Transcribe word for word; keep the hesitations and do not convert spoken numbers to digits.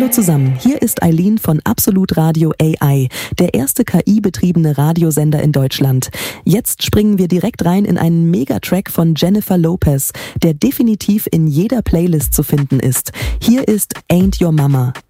Hallo zusammen, hier ist Eileen von Absolut Radio A I, der erste K I-betriebene Radiosender in Deutschland. Jetzt springen wir direkt rein in einen Megatrack von Jennifer Lopez, der definitiv in jeder Playlist zu finden ist. Hier ist Ain't Your Mama.